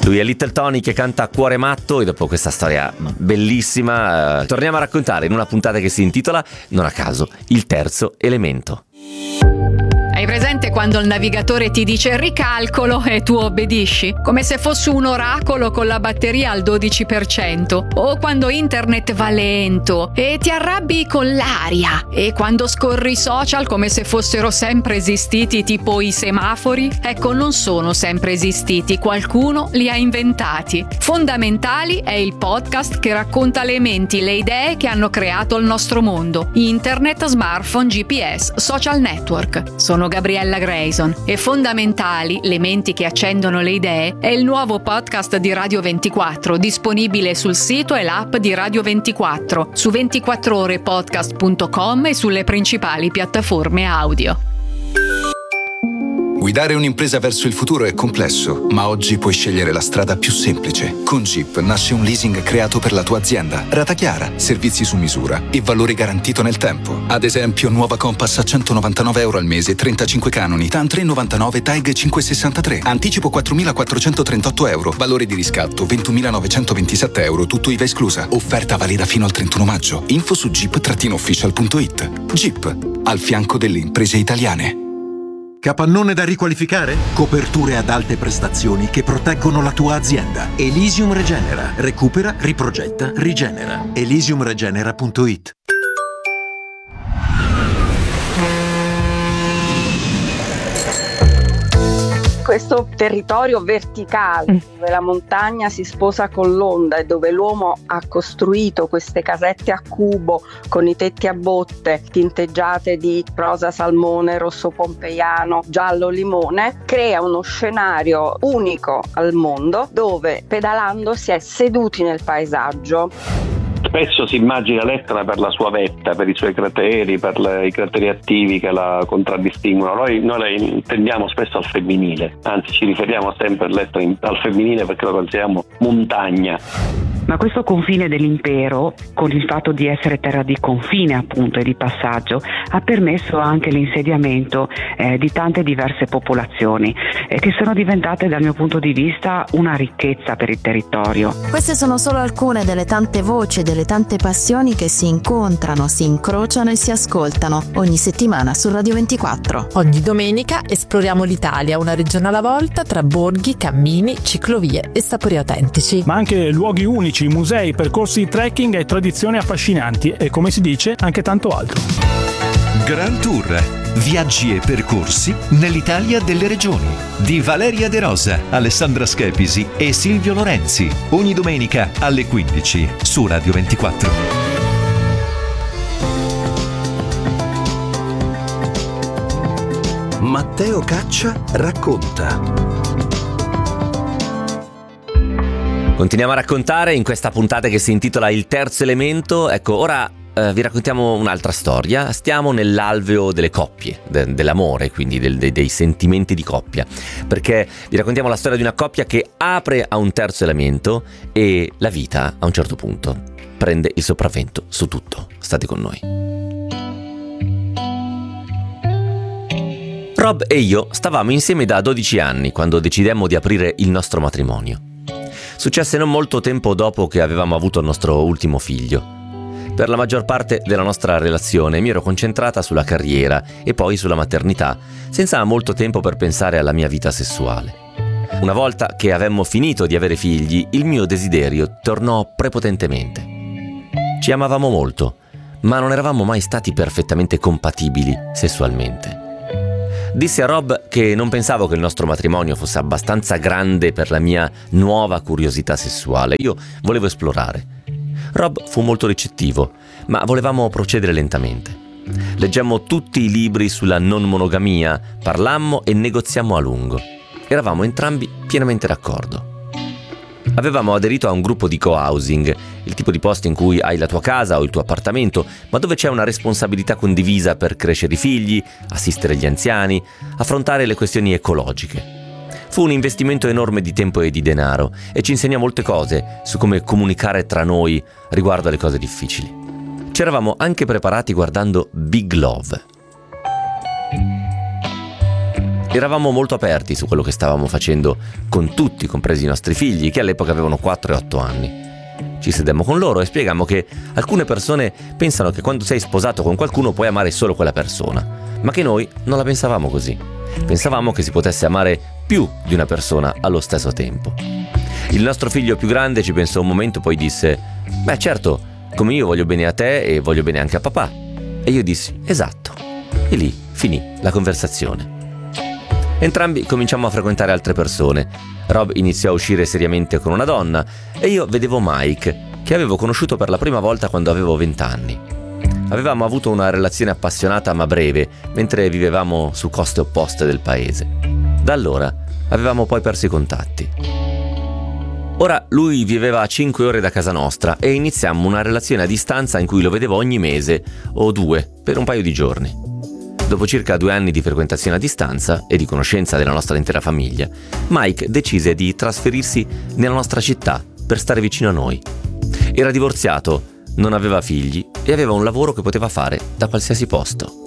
Lui è Little Tony che canta Cuore matto, e dopo questa storia bellissima torniamo a raccontare in una puntata che si intitola, non a caso, Il terzo elemento. Hai presente quando il navigatore ti dice ricalcolo e tu obbedisci? Come se fosse un oracolo con la batteria al 12%. O quando internet va lento e ti arrabbi con l'aria. E quando scorri i social come se fossero sempre esistiti, tipo i semafori? Ecco, non sono sempre esistiti, qualcuno li ha inventati. Fondamentali è il podcast che racconta le menti, le idee che hanno creato il nostro mondo. Internet, smartphone, GPS, social network. Sono Gabriella Grayson e Fondamentali, le menti che accendono le idee, è il nuovo podcast di Radio 24, disponibile sul sito e l'app di Radio 24, su 24orepodcast.com e sulle principali piattaforme audio. Guidare un'impresa verso il futuro è complesso, ma oggi puoi scegliere la strada più semplice. Con Jeep nasce un leasing creato per la tua azienda. Rata chiara, servizi su misura e valore garantito nel tempo. Ad esempio, nuova Compass a €199 al mese, 35 canoni, TAN 399, TAG 563. Anticipo €4.438, valore di riscatto €20.927, tutto IVA esclusa. Offerta valida fino al 31 maggio. Info su jeep-official.it. Jeep, al fianco delle imprese italiane. Capannone da riqualificare? Coperture ad alte prestazioni che proteggono la tua azienda. Elysium Regenera. Recupera, riprogetta, rigenera. Elysiumregenera.it. Questo territorio verticale dove la montagna si sposa con l'onda e dove l'uomo ha costruito queste casette a cubo con i tetti a botte tinteggiate di rosa salmone, rosso pompeiano, giallo limone, crea uno scenario unico al mondo dove pedalando si è seduti nel paesaggio. Spesso si immagina l'Etna per la sua vetta, per i suoi crateri, per i crateri attivi che la contraddistinguono. Noi la intendiamo spesso al femminile, anzi ci riferiamo sempre all'Etna al femminile perché lo consideriamo montagna. Ma questo confine dell'impero, con il fatto di essere terra di confine appunto e di passaggio, ha permesso anche l'insediamento di tante diverse popolazioni che sono diventate dal mio punto di vista una ricchezza per il territorio. Queste sono solo alcune delle tante voci, delle tante passioni che si incontrano, si incrociano e si ascoltano ogni settimana su Radio 24. Ogni domenica esploriamo l'Italia, una regione alla volta, tra borghi, cammini, ciclovie e sapori autentici. Ma anche luoghi unici, musei, percorsi di trekking e tradizioni affascinanti e, come si dice, anche tanto altro. Grand Tour, viaggi e percorsi nell'Italia delle regioni, di Valeria De Rosa, Alessandra Schepisi e Silvio Lorenzi, ogni domenica alle 15 su Radio 24. Matteo Caccia racconta. Continuiamo a raccontare in questa puntata che si intitola Il terzo elemento. Ecco, ora vi raccontiamo un'altra storia. Stiamo nell'alveo delle coppie, dell'amore, quindi dei sentimenti di coppia, perché vi raccontiamo la storia di una coppia che apre a un terzo elemento e la vita a un certo punto prende il sopravvento su tutto. State con noi. Rob e io stavamo insieme da 12 anni quando decidemmo di aprire il nostro matrimonio. Successe non molto tempo dopo che avevamo avuto il nostro ultimo figlio. Per la maggior parte della nostra relazione mi ero concentrata sulla carriera e poi sulla maternità, senza molto tempo per pensare alla mia vita sessuale. Una volta che avemmo finito di avere figli, il mio desiderio tornò prepotentemente. Ci amavamo molto, ma non eravamo mai stati perfettamente compatibili sessualmente. Dissi a Rob che non pensavo che il nostro matrimonio fosse abbastanza grande per la mia nuova curiosità sessuale. Io volevo esplorare. Rob fu molto ricettivo, ma volevamo procedere lentamente. Leggemmo tutti i libri sulla non monogamia, parlammo e negoziammo a lungo. Eravamo entrambi pienamente d'accordo. Avevamo aderito a un gruppo di co-housing, il tipo di posto in cui hai la tua casa o il tuo appartamento, ma dove c'è una responsabilità condivisa per crescere i figli, assistere gli anziani, affrontare le questioni ecologiche. Fu un investimento enorme di tempo e di denaro e ci insegnò molte cose su come comunicare tra noi riguardo alle cose difficili. Ci eravamo anche preparati guardando Big Love. Eravamo molto aperti su quello che stavamo facendo con tutti, compresi i nostri figli, che all'epoca avevano 4 e 8 anni. Ci sedemmo con loro e spiegammo che alcune persone pensano che quando sei sposato con qualcuno puoi amare solo quella persona, ma che noi non la pensavamo così. Pensavamo che si potesse amare più di una persona allo stesso tempo. Il nostro figlio più grande ci pensò un momento, poi disse: beh certo, come io voglio bene a te e voglio bene anche a papà. E io dissi: esatto. E lì finì la conversazione. Entrambi cominciammo a frequentare altre persone. Rob iniziò a uscire seriamente con una donna e io vedevo Mike, che avevo conosciuto per la prima volta quando avevo 20 anni. Avevamo avuto una relazione appassionata ma breve, mentre vivevamo su coste opposte del paese. Da allora avevamo poi perso i contatti. Ora lui viveva a 5 ore da casa nostra e iniziammo una relazione a distanza in cui lo vedevo ogni mese o 2 per un paio di giorni. Dopo circa 2 anni di frequentazione a distanza e di conoscenza della nostra intera famiglia, Mike decise di trasferirsi nella nostra città per stare vicino a noi. Era divorziato, non aveva figli e aveva un lavoro che poteva fare da qualsiasi posto.